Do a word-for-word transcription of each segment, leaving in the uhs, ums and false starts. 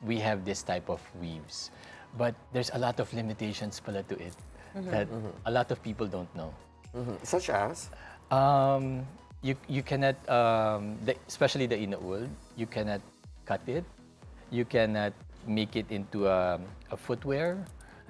we have this type of weaves. But there's a lot of limitations pala to it mm-hmm. that mm-hmm. a lot of people don't know. Mm-hmm. Such as? Um, you, you cannot, um, the, especially the inaul, you cannot cut it. You cannot make it into a, a footwear.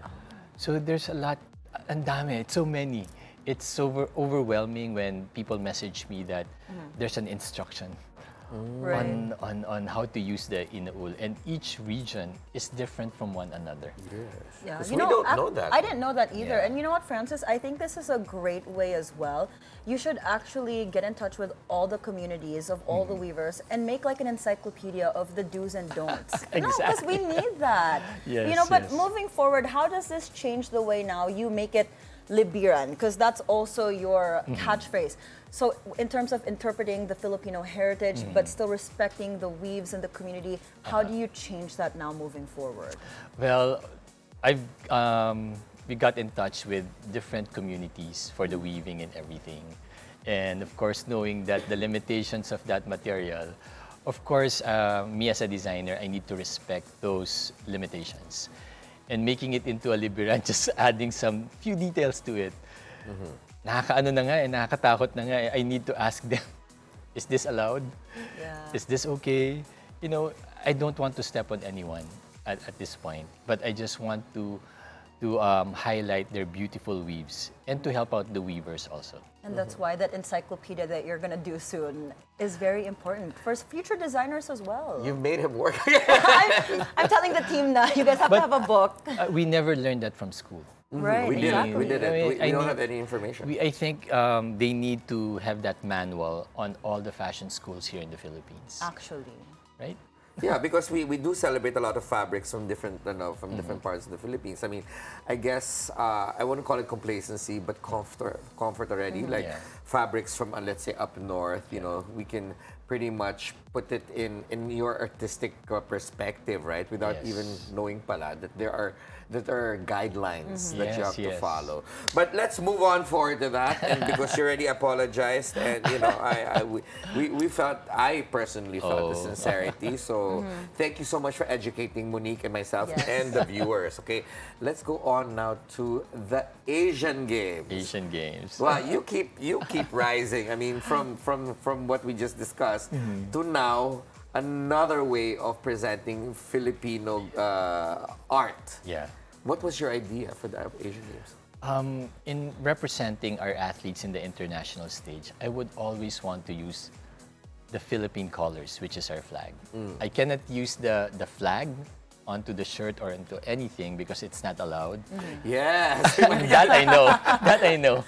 So there's a lot, ang dami, it's so many. It's over, overwhelming when people message me that mm-hmm. there's an instruction right. on, on, on how to use the inaul. And each region is different from one another. Yes. Yeah. You You we know, don't I, know that. I didn't know that either. Yeah. And you know what, Francis? I think this is a great way as well. You should actually get in touch with all the communities of all mm-hmm. the weavers and make like an encyclopedia of the do's and don'ts. Exactly. No, because we need that. Yes, you know, but yes. moving forward, how does this change the way now you make it Libiran? Because that's also your mm-hmm. catchphrase. So in terms of interpreting the Filipino heritage, mm-hmm. but still respecting the weaves and the community, how uh-huh. do you change that now moving forward? Well, I've um, we got in touch with different communities for the weaving and everything. And of course, knowing that the limitations of that material, of course, uh, me as a designer, I need to respect those limitations. And making it into a Libiran, just adding some few details to it. Mm-hmm. Nakakaano na nga eh, nakakatakot na nga eh. I need to ask them, is this allowed? Yeah. Is this okay? You know, I don't want to step on anyone at, at this point, but I just want to to um, highlight their beautiful weaves and to help out the weavers also. And that's why that encyclopedia that you're going to do soon is very important for future designers as well. You've made him work. I'm, I'm telling the team now, you guys have But, to have a book. Uh, we never learned that from school. Mm-hmm. Right, we exactly. didn't. We didn't. I mean, we, we I don't need, have any information. We, I think um, they need to have that manual on all the fashion schools here in the Philippines. Actually. Right? Yeah, because we, we do celebrate a lot of fabrics from different you know, from mm-hmm. different parts of the Philippines. I mean, I guess uh, I wouldn't call it complacency, but comfort comfort already. Mm-hmm. Like yeah. fabrics from uh, let's say up north, you yeah. know, we can pretty much put it in in your artistic uh, perspective, right? Without yes. even knowing pala that there are that are guidelines mm-hmm. that yes, you have yes. to follow. But let's move on forward to that, and because you already apologized, and you know, I, I we, we we felt I personally felt oh. the sincerity. So mm-hmm. thank you so much for educating Monique and myself yes. and the viewers. Okay, let's go on now to the Asian Games. Asian Games. Well, you keep you keep rising. I mean, from from from what we just discussed mm-hmm. to now. Another way of presenting Filipino uh, art. Yeah. What was your idea for the Asian Games? Um, in representing our athletes in the international stage, I would always want to use the Philippine colors, which is our flag. Mm. I cannot use the, the flag onto the shirt or into anything because it's not allowed. Mm-hmm. Yes! That I know. That I know.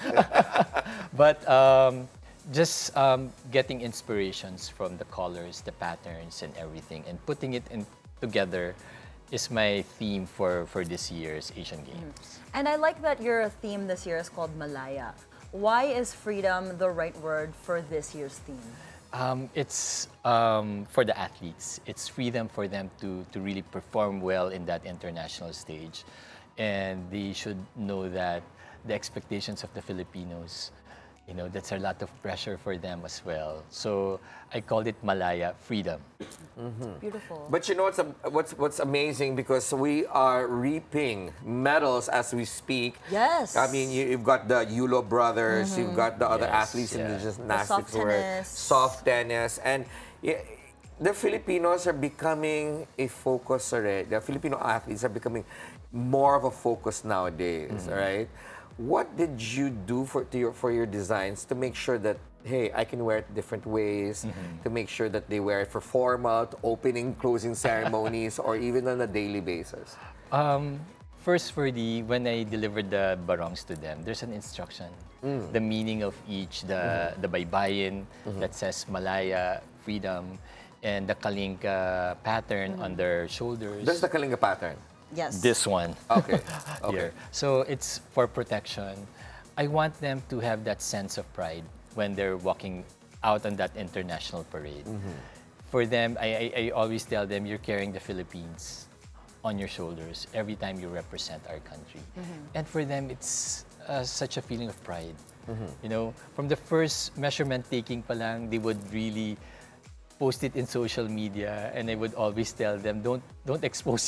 But um, just um, getting inspirations from the colors, the patterns, and everything, and putting it in together is my theme for, for this year's Asian Games. Mm. And I like that your theme this year is called Malaya. Why is freedom the right word for this year's theme? Um, it's um, for the athletes. It's freedom for them to, to really perform well in that international stage. And they should know that the expectations of the Filipinos, you know, that's a lot of pressure for them as well. So I called it Malaya, freedom. Mm-hmm. Beautiful. But you know what's, what's, what's amazing, because we are reaping medals as we speak. Yes. I mean, you, you've got the Yulo brothers, mm-hmm. you've got the other yes, athletes yeah. in the gymnastics, the soft tennis. soft tennis. And yeah, the Filipinos are becoming a focus already. The Filipino athletes are becoming more of a focus nowadays, mm-hmm. right? What did you do for to your for your designs to make sure that, hey, I can wear it different ways, mm-hmm. to make sure that they wear it for formal, to opening, closing ceremonies, or even on a daily basis? Um, first, for the when I delivered the barongs to them, there's an instruction, mm. the meaning of each, the mm-hmm. the baybayin mm-hmm. that says Malaya, freedom, and the kalinga pattern mm-hmm. on their shoulders. That's the kalinga pattern. Yes. This one. Okay. Okay. Here. So it's for protection. I want them to have that sense of pride when they're walking out on that international parade. Mm-hmm. For them, I, I, I always tell them, you're carrying the Philippines on your shoulders every time you represent our country. Mm-hmm. And for them, it's uh, such a feeling of pride. Mm-hmm. You know, from the first measurement taking pa lang, they would really post it in social media, and I would always tell them, don't don't expose